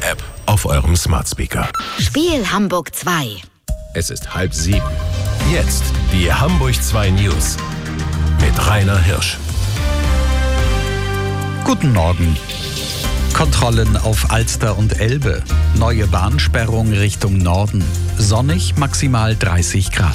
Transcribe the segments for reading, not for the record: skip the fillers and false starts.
App auf eurem Smart Speaker. Spiel Hamburg 2. Es ist 6:30. Jetzt die Hamburg 2 News mit Rainer Hirsch. Guten Morgen. Kontrollen auf Alster und Elbe. Neue Bahnsperrung Richtung Norden. Sonnig, maximal 30 Grad.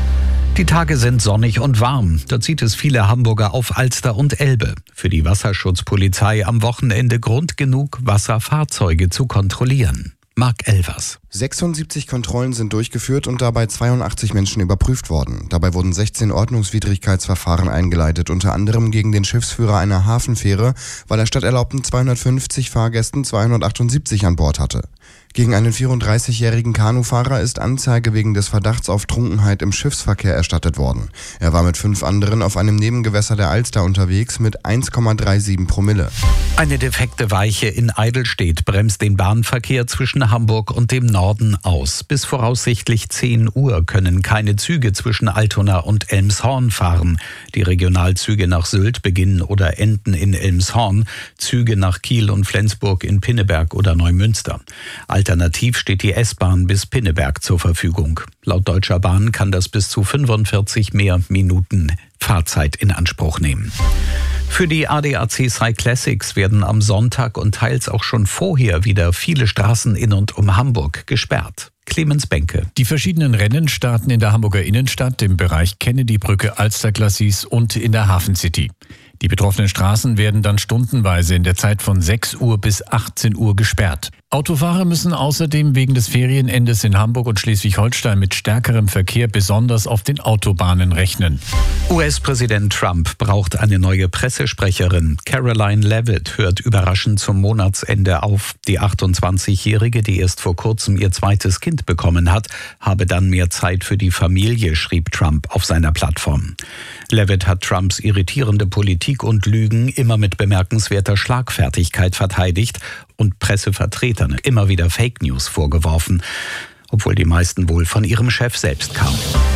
Die Tage sind sonnig und warm. Da zieht es viele Hamburger auf Alster und Elbe. Für die Wasserschutzpolizei am Wochenende Grund genug, Wasserfahrzeuge zu kontrollieren. Marc Elvers. 76 Kontrollen sind durchgeführt und dabei 82 Menschen überprüft worden. Dabei wurden 16 Ordnungswidrigkeitsverfahren eingeleitet, unter anderem gegen den Schiffsführer einer Hafenfähre, weil er statt erlaubten 250 Fahrgästen 278 an Bord hatte. Gegen einen 34-jährigen Kanufahrer ist Anzeige wegen des Verdachts auf Trunkenheit im Schiffsverkehr erstattet worden. Er war mit 5 anderen auf einem Nebengewässer der Alster unterwegs mit 1,37 Promille. Eine defekte Weiche in Eidelstedt bremst den Bahnverkehr zwischen Hamburg und dem Norden aus. Bis voraussichtlich 10 Uhr können keine Züge zwischen Altona und Elmshorn fahren. Die Regionalzüge nach Sylt beginnen oder enden in Elmshorn, Züge nach Kiel und Flensburg in Pinneberg oder Neumünster. Alternativ steht die S-Bahn bis Pinneberg zur Verfügung. Laut Deutscher Bahn kann das bis zu 45 mehr Minuten Fahrzeit in Anspruch nehmen. Für die ADAC Cyclassics werden am Sonntag und teils auch schon vorher wieder viele Straßen in und um Hamburg gesperrt. Clemens Benke. Die verschiedenen Rennen starten in der Hamburger Innenstadt, im Bereich Kennedy-Brücke, Alster-Glacis und in der Hafen City. Die betroffenen Straßen werden dann stundenweise in der Zeit von 6 Uhr bis 18 Uhr gesperrt. Autofahrer müssen außerdem wegen des Ferienendes in Hamburg und Schleswig-Holstein mit stärkerem Verkehr besonders auf den Autobahnen rechnen. US-Präsident Trump braucht eine neue Pressesprecherin. Caroline Leavitt hört überraschend zum Monatsende auf. Die 28-Jährige, die erst vor kurzem ihr zweites Kind bekommen hat, habe dann mehr Zeit für die Familie, schrieb Trump auf seiner Plattform. Leavitt hat Trumps irritierende Politik und Lügen immer mit bemerkenswerter Schlagfertigkeit verteidigt und Pressevertretern immer wieder Fake News vorgeworfen, obwohl die meisten wohl von ihrem Chef selbst kamen.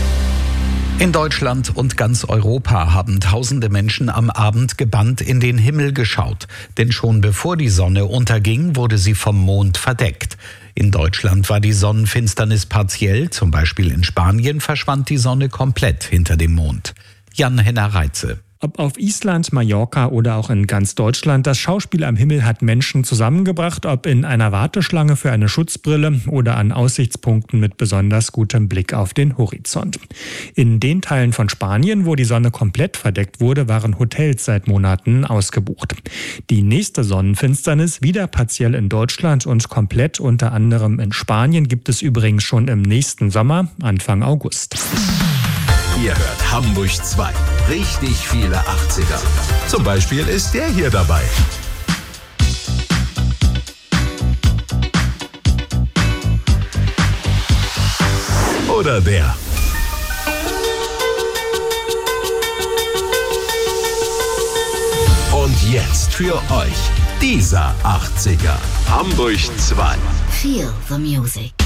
In Deutschland und ganz Europa haben tausende Menschen am Abend gebannt in den Himmel geschaut. Denn schon bevor die Sonne unterging, wurde sie vom Mond verdeckt. In Deutschland war die Sonnenfinsternis partiell, zum Beispiel in Spanien verschwand die Sonne komplett hinter dem Mond. Jan-Henner Reitze. Ob auf Island, Mallorca oder auch in ganz Deutschland, das Schauspiel am Himmel hat Menschen zusammengebracht, ob in einer Warteschlange für eine Schutzbrille oder an Aussichtspunkten mit besonders gutem Blick auf den Horizont. In den Teilen von Spanien, wo die Sonne komplett verdeckt wurde, waren Hotels seit Monaten ausgebucht. Die nächste Sonnenfinsternis, wieder partiell in Deutschland und komplett unter anderem in Spanien, gibt es übrigens schon im nächsten Sommer, Anfang August. Ihr hört Hamburg 2. Richtig viele 80er. Zum Beispiel ist der hier dabei. Oder der. Und jetzt für euch dieser 80er. Hamburg 2. Feel the music.